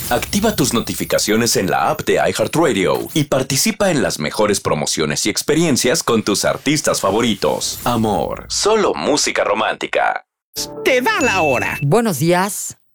Activa tus notificaciones en la app de iHeartRadio y participa en las mejores promociones y experiencias con tus artistas favoritos. Amor, solo música romántica. Te da la hora. Buenos días.